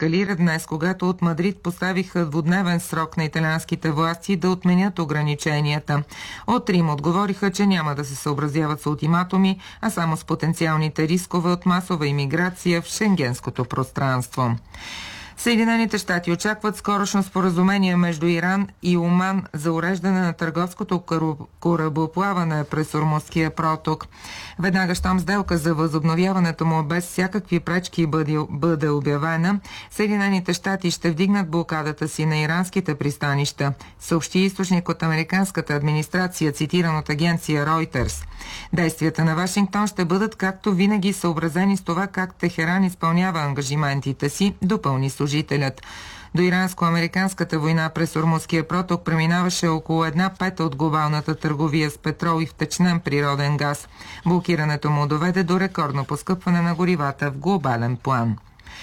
ескалира днес, когато от Мадрид поставиха двудневен срок на италианските власти да отменят ограниченията. От Рим отговориха, че няма да се съобразяват с ултиматуми, а само с потенциалните рискове от масова имиграция в шенгенското пространство. Съединените щати очакват скорошно споразумение между Иран и Оман за уреждане на търговското корабоплаване през Ормузския проток. Веднага щом сделка за възобновяването му без всякакви пречки бъде обявена, Съединените щати ще вдигнат блокадата си на иранските пристанища, съобщи източник от американската администрация, цитиран от агенция Reuters. Действията на Вашингтон ще бъдат както винаги съобразени с това как Техеран изпълнява ангажиментите си, допълни служителят. До иранско-американската война през Ормузския проток преминаваше около 1/5 от глобалната търговия с петрол и втечнен природен газ. Блокирането му доведе до рекордно поскъпване на горивата в глобален план.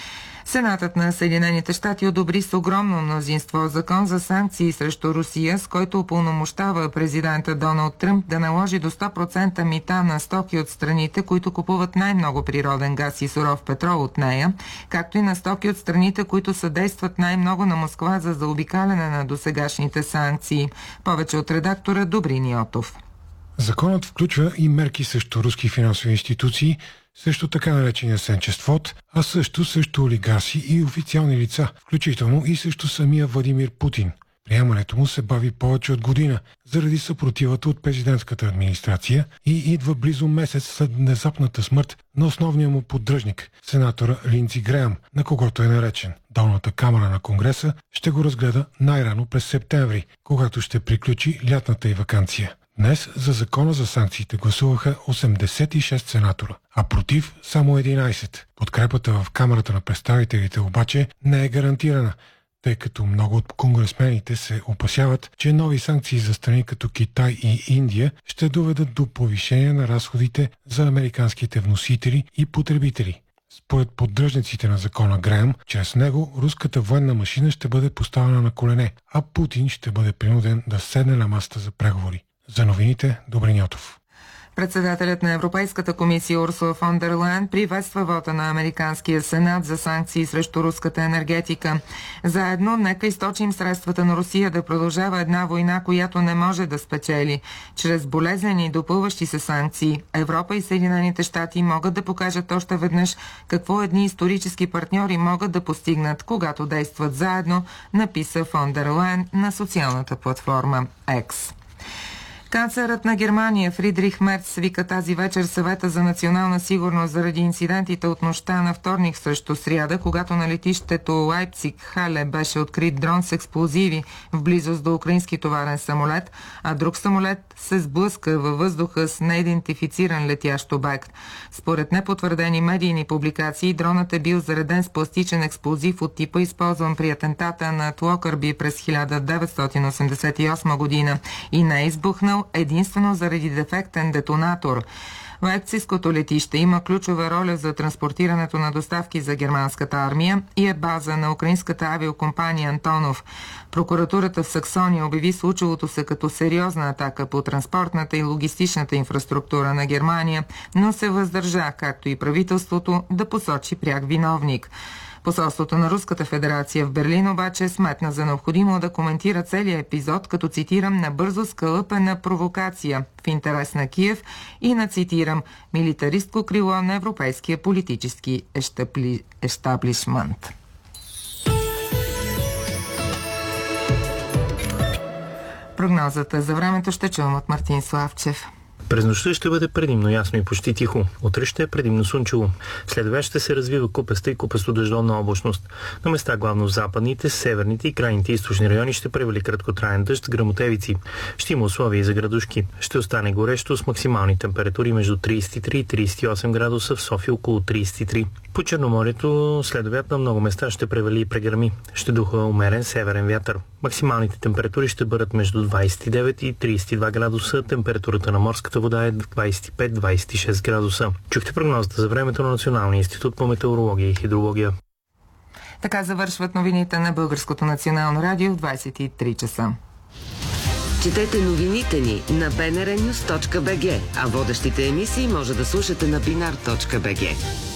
Сенатът на Съединените щати одобри с огромно мнозинство закон за санкции срещу Русия, с който упълномощава президента Доналд Тръмп да наложи до 100% мита на стоки от страните, които купуват най-много природен газ и суров петрол от нея, както и на стоки от страните, които съдействат най-много на Москва за заобикаляне на досегашните санкции. Повече от редактора Добрин Йотов. Законът включва и мерки срещу руски финансови институции, също така наречения сенчест фонд, а също срещу олигарси и официални лица, включително и срещу самия Владимир Путин. Приемането му се бави повече от година, заради съпротивата от президентската администрация и идва близо месец след внезапната смърт на основния му поддръжник, сенатора Линдси Греъм, на когото е наречен. Долната камара на Конгреса ще го разгледа най-рано през септември, когато ще приключи лятната й ваканция. Днес за закона за санкциите гласуваха 86 сенатора, а против само 11. Подкрепата в Камарата на представителите обаче не е гарантирана, тъй като много от конгресмените се опасяват, че нови санкции за страни като Китай и Индия ще доведат до повишение на разходите за американските вносители и потребители. Според поддръжниците на закона Греъм, чрез него руската военна машина ще бъде поставена на колене, а Путин ще бъде принуден да седне на масата за преговори. За новините, Добрин Йотов. Председателят на Европейската комисия Урсула фон дер Лайен приветства вота на Американския сенат за санкции срещу руската енергетика. Заедно нека източим средствата на Русия да продължава една война, която не може да спечели. Чрез болезнени и допълващи се санкции, Европа и Съединените щати могат да покажат още веднъж какво едни исторически партньори могат да постигнат, когато действат заедно, написа фон дер Лайен на социалната платформа X. Канцлерът на Германия Фридрих Мерц свика тази вечер съвета за национална сигурност заради инцидентите от нощта на вторник срещу сряда, когато на летището Лайпциг-Хале беше открит дрон с експлозиви в близост до украински товарен самолет, а друг самолет се сблъска във въздуха с неидентифициран летящ обект. Според непотвърдени медийни публикации, дронът е бил зареден с пластичен експлозив от типа, използван при атентата на Локърби през 1988 година и не е избухнал единствено заради дефектен детонатор. Лейпцигското летище има ключова роля за транспортирането на доставки за германската армия и е база на украинската авиокомпания Антонов. Прокуратурата в Саксония обяви случилото се като сериозна атака по транспортната и логистичната инфраструктура на Германия, но се въздържа, както и правителството, да посочи пряк виновник. Посолството на Руската федерация в Берлин обаче сметна за необходимо да коментира целият епизод, като цитирам набързо скалъпена провокация в интерес на Киев и на, цитирам, милитаристко крило на европейския политически естаблишмент. Прогнозата за времето ще чуем от Мартин Славчев. През нощта ще бъде предимно ясно и почти тихо. Утре ще е предимно слънчево. След обяд ще се развива купеста и купесто-дъждовна облачност. На места главно в западните, северните и крайните източни райони ще превали краткотраен дъжд, гръмотевици. Ще има условия и за градушки. Ще остане горещо с максимални температури между 33 и 38 градуса, в София около 33. По Черноморието след обяд на много места ще превали и прегръми. Ще духа умерен северен вятър. Максималните температури ще бъдат между 29 и 32 градуса. Температурата на морската вода е 25-26 градуса. Чухте прогнозата за времето на Националния институт по метеорология и хидрология. Така завършват новините на Българското национално радио в 23 часа. Четете новините ни на bnrnews.bg, а водещите емисии може да слушате на binar.bg.